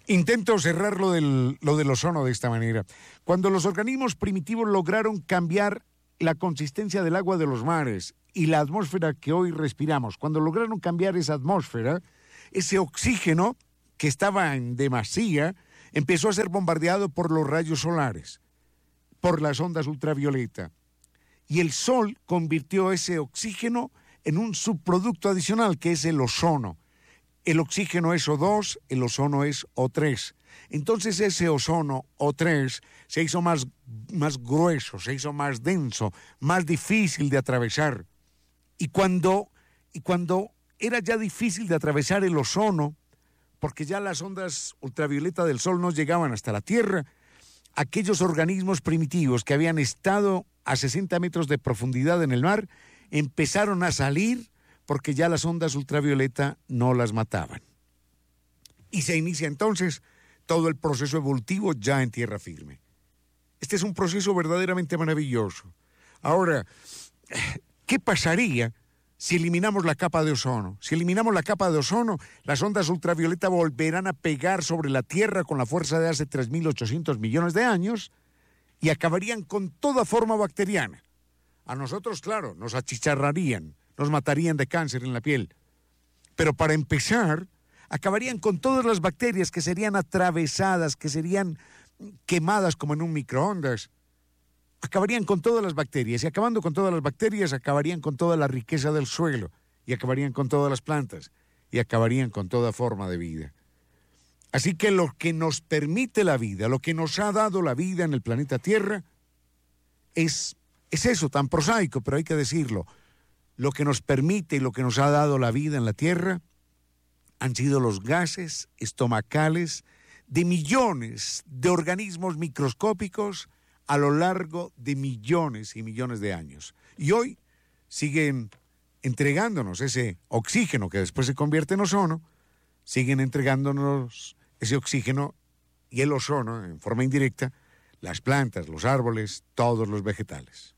Intento cerrar lo del ozono de esta manera. Cuando los organismos primitivos lograron cambiar la consistencia del agua de los mares y la atmósfera que hoy respiramos, cuando lograron cambiar esa atmósfera, ese oxígeno que estaba en demasía empezó a ser bombardeado por los rayos solares, por las ondas ultravioleta. Y el sol convirtió ese oxígeno en un subproducto adicional que es el ozono. El oxígeno es O2, el ozono es O3. Entonces ese ozono O3 se hizo más grueso, se hizo más denso, más difícil de atravesar. Y cuando era ya difícil de atravesar el ozono, porque ya las ondas ultravioleta del sol no llegaban hasta la Tierra, aquellos organismos primitivos que habían estado a 60 metros de profundidad en el mar empezaron a salir porque ya las ondas ultravioleta no las mataban. Y se inicia entonces todo el proceso evolutivo ya en tierra firme. Este es un proceso verdaderamente maravilloso. Ahora, ¿qué pasaría si eliminamos la capa de ozono? Si eliminamos la capa de ozono, las ondas ultravioleta volverán a pegar sobre la Tierra con la fuerza de hace 3.800 millones de años y acabarían con toda forma bacteriana. A nosotros, claro, nos achicharrarían, nos matarían de cáncer en la piel. Pero para empezar, acabarían con todas las bacterias que serían atravesadas, que serían quemadas como en un microondas. Acabarían con todas las bacterias, y acabando con todas las bacterias, acabarían con toda la riqueza del suelo, y acabarían con todas las plantas, y acabarían con toda forma de vida. Así que lo que nos permite la vida, lo que nos ha dado la vida en el planeta Tierra, es eso, tan prosaico, pero hay que decirlo. Lo que nos permite y lo que nos ha dado la vida en la Tierra han sido los gases estomacales de millones de organismos microscópicos a lo largo de millones y millones de años. Y hoy siguen entregándonos ese oxígeno que después se convierte en ozono, siguen entregándonos ese oxígeno y el ozono en forma indirecta, las plantas, los árboles, todos los vegetales.